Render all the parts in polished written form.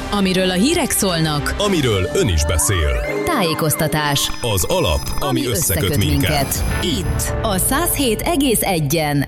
Amiről a hírek szólnak, amiről ön is beszél. Tájékoztatás. Az alap, ami összeköt minket. Itt a 107,1-en.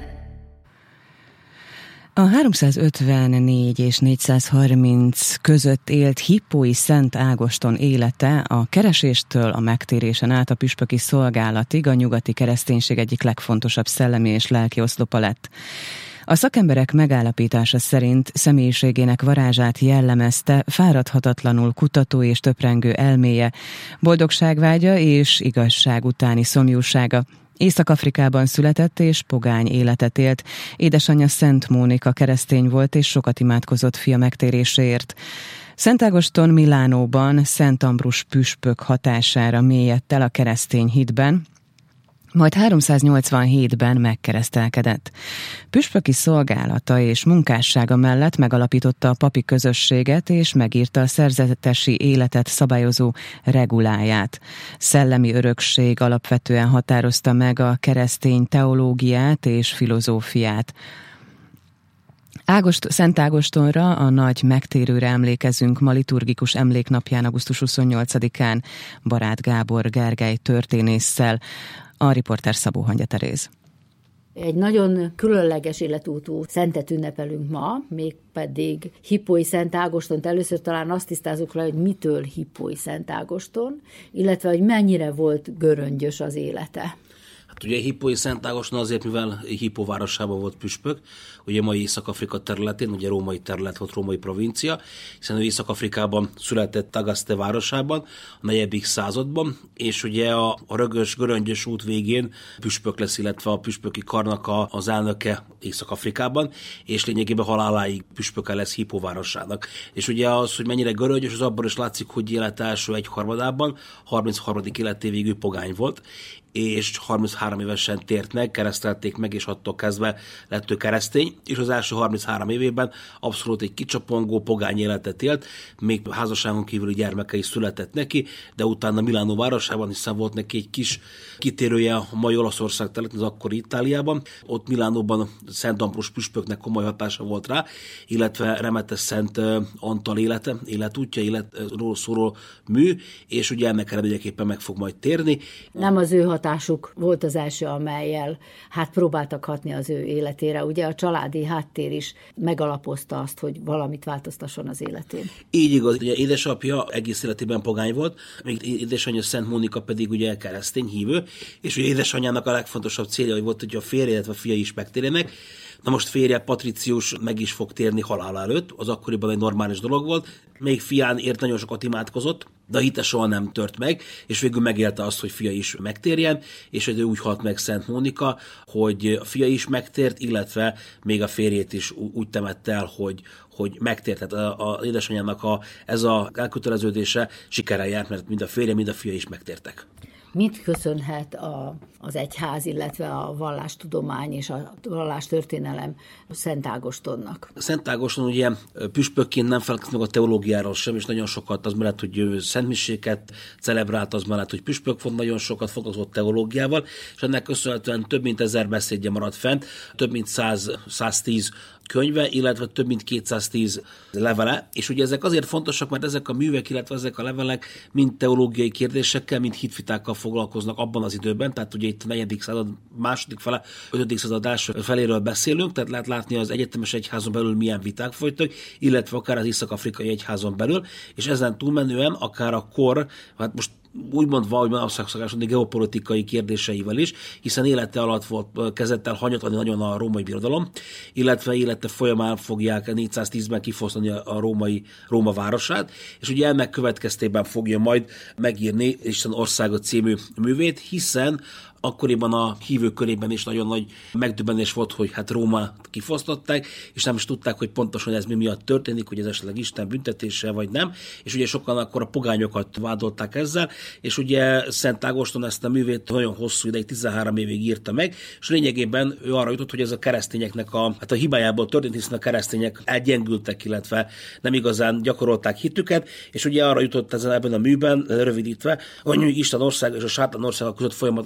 A 354 és 430 között élt hippói Szent Ágoston élete a kereséstől a megtérésen át a püspöki szolgálatig a nyugati kereszténység egyik legfontosabb szellemi és lelki oszlopa lett. A szakemberek megállapítása szerint személyiségének varázsát jellemezte fáradhatatlanul kutató és töprengő elméje, boldogságvágya és igazság utáni szomjúsága. Észak-Afrikában született és pogány életet élt. Édesanyja Szent Mónika keresztény volt és sokat imádkozott fia megtéréséért. Szent Ágoston Milánóban Szent Ambrus püspök hatására mélyedt el a keresztény hitben, majd 387-ben megkeresztelkedett. Püspöki szolgálata és munkássága mellett megalapította a papi közösséget és megírta a szerzetesi életet szabályozó reguláját. Szellemi örökség alapvetően határozta meg a keresztény teológiát és filozófiát. Szent Ágostonra, a nagy megtérőre emlékezünk ma liturgikus emléknapján augusztus 28-án Barát Gábor Gergely történésszel. A riporter Szabó Hangya Teréz. Egy nagyon különleges életútú szentet ünnepelünk ma, mégpedig Hippói Szent Ágostont. Először talán azt tisztázzuk le, hogy mitől Hippói Szent Ágoston, illetve hogy mennyire volt göröngyös az élete. Hát ugye Hippói Szent Ágoston azért, mivel Hippó városában volt püspök, ugye mai Észak-Afrika területén, ugye római terület volt, római provincia, hiszen ő Észak-Afrikában született Tagaste városában, a 4. században, és ugye a göröngyös út végén püspök lesz, illetve a püspöki karnak az elnöke Észak-Afrikában, és lényegében haláláig püspöke lesz Hippó városának. És ugye az, hogy mennyire göröngyös, az abban is látszik, hogy élet első egyharmadában, 33. életévig ő pogány volt, és 33 évesen tért meg, keresztelték meg, és attól kezdve lett ő keresztény, és az első 33 évében abszolút egy kicsapongó, pogány életet élt, még házasságon kívüli gyermeke is született neki, de utána Milánó városában, hiszen volt neki egy kis kitérője a mai Olaszország területén, az akkori Itáliában. Ott Milánóban Szent Ambrus püspöknek komoly hatása volt rá, illetve Remetes Szent Antal életútja, életről szóló mű, és ugye ennek eredményeképpen meg fog majd térni. Nem az ő hatásuk volt az első, amellyel próbáltak hatni az ő életére. Ugye a családi háttér is megalapozta azt, hogy valamit változtasson az életén. Így igaz, ugye édesapja egész életében pogány volt, még édesanyja Szent Mónika pedig ugye keresztény hívő, és ugye édesanyjának a legfontosabb célja, hogy volt, hogy a férje, illetve a fia is megtérjenek. Na most férje Patricius meg is fog térni halála előtt, az akkoriban egy normális dolog volt, még fiáért nagyon sokat imádkozott, de a hite soha nem tört meg, és végül megélte azt, hogy fia is megtérjen, és ő úgy halt meg Szent Mónika, hogy a fia is megtért, illetve még a férjét is úgy temette el, hogy megtért. Tehát az édesanyjának ez a elköteleződése sikerrel járt, mert mind a férje, mind a fia is megtértek. Mit köszönhet az egyház, illetve a vallástudomány és a vallástörténelem Szent Ágostonnak? Szent Ágoston ugye püspökként nem feledkezik meg a teológiáról sem, és nagyon sokat az mellett, hogy szentmiséket celebrált, az mellett, hogy püspök volt, nagyon sokat foglalkozott teológiával, és ennek köszönhetően több mint 1000 beszédje maradt fent, több mint 110 könyve, illetve több mint 210 levele, és ugye ezek azért fontosak, mert ezek a művek, illetve ezek a levelek mind teológiai kérdésekkel, mind hitvitákkal foglalkoznak abban az időben, tehát ugye itt a 4. század második fele, 5. század első feléről beszélünk, tehát lehet látni az egyetemes egyházon belül milyen viták folytak, illetve akár az észak-afrikai egyházon belül, és ezen túlmenően akár a kor, hát most úgymond valahogy szakaszolgásolni geopolitikai kérdéseivel is, hiszen élete alatt volt, kezdett el hanyatlani nagyon a római birodalom, illetve élete folyamán fogják 410-ben kifosztani a Róma városát, és ugye ennek következtében fogja majd megírni Isten országot című művét, hiszen akkoriban a hívők körében is nagyon nagy megdöbbenés volt, hogy hát Rómát kifosztották, és nem is tudták, hogy pontosan ez mi miatt történik, hogy ez esetleg Isten büntetése, vagy nem. És ugye sokan akkor a pogányokat vádolták ezzel, és ugye Szent Ágoston ezt a művét nagyon hosszú ideig, 13 évig írta meg, és lényegében ő arra jutott, hogy ez a keresztényeknek a hibájából történt, hiszen a keresztények elgyengültek, illetve nem igazán gyakorolták hitüket, és ugye arra jutott ebben a műben, rövidítve, hogy Isten ország és a sátán ország között folyamatosan a harc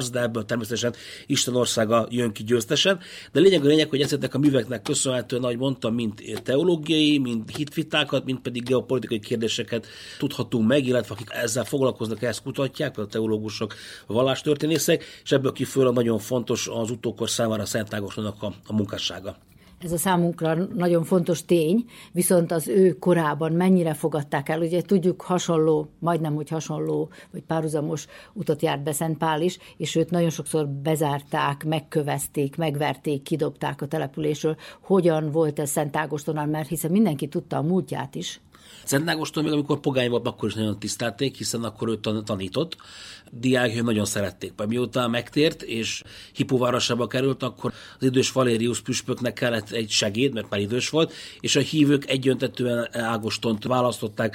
harc, de ebből természetesen Isten országa jön ki győztesen. De lényeg, hogy ezeknek a műveknek köszönhetően, ahogy mondtam, mind teológiai, mind hitvitákat, mind pedig geopolitikai kérdéseket tudhatunk meg, illetve akik ezzel foglalkoznak, ezt kutatják, például a teológusok, a vallástörténészek, és ebből kifolyólag nagyon fontos az utókor számára Szent Ágostonnak a munkássága. Ez a számunkra nagyon fontos tény, viszont az ő korában mennyire fogadták el. Ugye tudjuk, majdnem hasonló, vagy párhuzamos utat járt be Szent Pál is, és őt nagyon sokszor bezárták, megkövezték, megverték, kidobták a településről. Hogyan volt ez Szent Ágostonnal, mert hiszen mindenki tudta a múltját is. Szent Ágoston még amikor pogány volt, akkor is nagyon tisztelték, hiszen akkor ő tanított. Diákjai nagyon szerették. Miután megtért, és Hippo városába került, akkor az idős Valerius püspöknek kellett egy segéd, mert már idős volt, és a hívők egyöntetően Ágostont választották,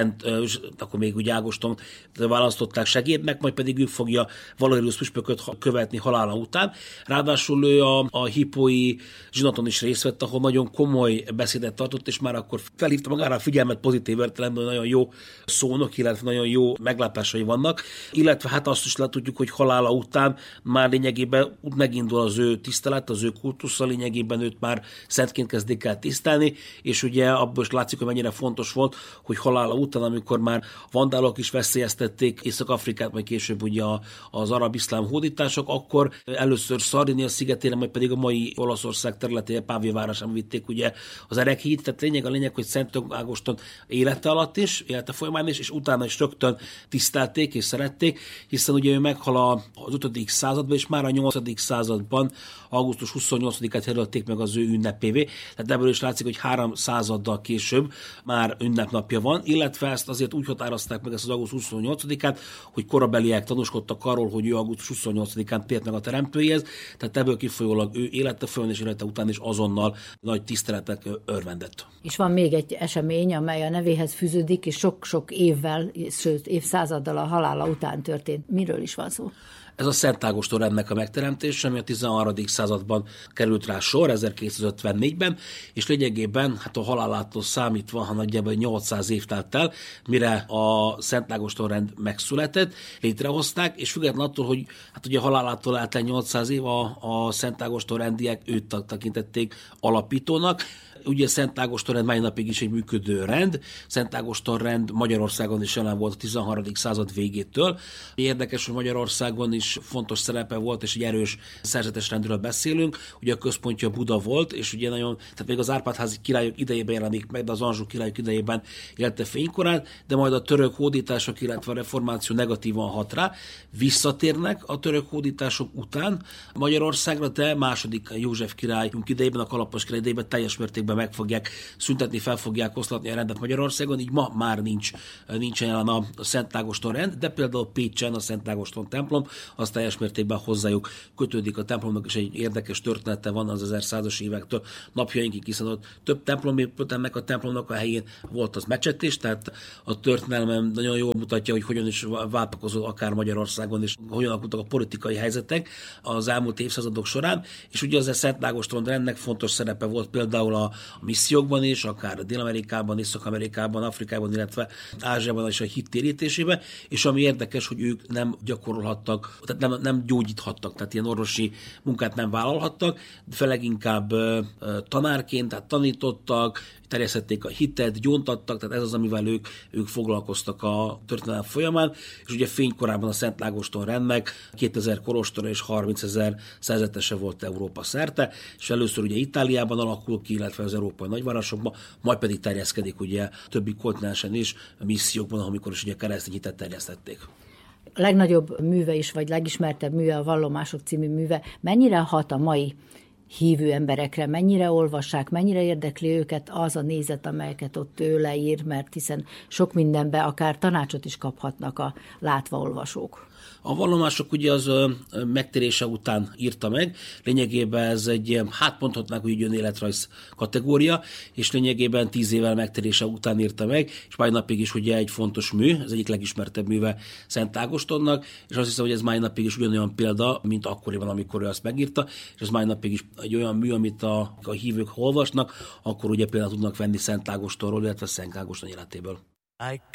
akkor még úgy Ágostont választották segédnek, majd pedig ő fogja Valerius püspököt követni halála után. Ráadásul ő a hippói zsinaton is részt vett, ahol nagyon komoly beszédet tartott, és már akkor felhívta magára a figyelmet pozitív értelemben, nagyon jó szónok, illetve nagyon jó meglátásai vannak, illetve hát azt is tudjuk, hogy halála után már lényegében megindul az ő tisztelet, az ő kultusza, lényegében őt már szentként kezdik el tisztelni, és ugye abból is látszik, hogy mennyire fontos volt, hogy halála után, amikor már vandálok is veszélyeztették Észak-Afrikát, majd később ugye az arab-iszlám hódítások, akkor először Szardinia szigetére, majd pedig a mai Olaszország területére, Pavia városában vitték ugye az erekhíd, tehát a lényeg, hogy Szent Ágoston élete alatt is, élete folyamán is, és utána is rögtön tisztelték és szerették, hiszen ugye ő meghal az 5. században, és már a 8. században, augusztus 28-át jelölték meg az ő ünnepévé, tehát ebből is látszik, hogy 3 századdal később már ünnepnapja van, illetve ezt azért úgy határozták meg ezt az augusztus 28-át, hogy korabeliek tanúskodtak arról, hogy ő augusztus 28-án tért meg a teremtőjéhez, tehát ebből kifolyólag ő élete folyamán és élete után is azonnal nagy tiszteletek örvendett. És van még egy esemény, amely a nevéhez fűződik, és sok-sok évvel, sőt évszázaddal a halála után történt. Miről is van szó? Ez a Szent Ágoston rendnek a megteremtése, ami a 13. században került rá sor, 1254-ben, és lényegében hát a halálától számítva, ha nagyjából 800 év telt el, mire a Szent Ágoston rend megszületett, létrehozták, és függetlenül attól, hogy hát ugye a halálától eltelt 800 év, a Szent Ágoston rendiek őt tekintették alapítónak. Ugye Szent Ágoston rend mai napig is egy működő rend. Szent Ágoston rend Magyarországon is jelen volt a 13. század végétől. Érdekes, hogy Magyarországon is fontos szerepe volt, és egy erős szerzetes rendről beszélünk. Ugye a központja Buda volt, és ugye tehát még az Árpád-házi királyok idejében jelenik meg, de az Anjou királyok idejében élte fénykorán, de majd a török hódítások, illetve a reformáció negatívan hat rá. Visszatérnek a török hódítások után Magyarországra, de második József király idejében, a Kalapos király idejében teljes mértékben meg fogják szüntetni, fel fogják oszlatni a rendet Magyarországon, így ma már nincsen jelen a Szent Ágoston rend, de például Pécsen a Szent Ágoston templom, az teljes mértékben hozzájuk kötődik a templomnak, és egy érdekes története van az 1100-as évektől napjainkig, hiszen ott több templom épült, ennek a templomnak a helyén volt az mecsetés, tehát a történelem nagyon jól mutatja, hogy hogyan is váltakozott akár Magyarországon, és hogyan alakultak a politikai helyzetek az elmúlt évszázadok során, és ugye az Szent Ágoston rendnek fontos szerepe volt például a missziókban is, akár Dél-Amerikában, Észak-Amerikában, Afrikában, illetve Ázsiában is a hit térítésében, és ami érdekes, hogy ők nem gyakorolhattak, tehát nem gyógyíthattak, tehát ilyen orvosi munkát nem vállalhattak, de leginkább tanárként, tehát tanítottak, terjesztették a hitet, gyóntattak, tehát ez az, amivel ők foglalkoztak a történelem folyamán, és ugye fénykorában a Szent Ágoston rendnek 2000 kolostora és 30 000 szerzetese volt Európa szerte, és először ugye Itáliában alakul ki, illetve az európai nagyvárosokban, majd pedig terjeszkedik ugye többi kontinensen is, missziókban, amikor is ugye keresztény hitet terjesztették. A legnagyobb műve is, vagy legismertebb műve, a Vallomások című műve, mennyire hat a mai hívő emberekre, mennyire olvassák, mennyire érdekli őket az a nézet, amelyeket ott ő leír, mert hiszen sok mindenbe akár tanácsot is kaphatnak a látva-olvasók. A Vallomások ugye az megtérése után írta meg, lényegében ez egy, mondhatnánk, hogy önéletrajz kategória, és lényegében 10 évvel megtérése után írta meg, és mai napig is ugye egy fontos mű, ez egyik legismertebb műve Szent Ágostonnak, és azt hiszem, hogy ez mai napig is ugyanolyan példa, mint akkoriban, amikor ő azt megírta, és ez mai napig is egy olyan mű, amit a hívők olvasnak, akkor ugye például tudnak venni Szent Ágostonról, illetve Szent Ágoston életéből.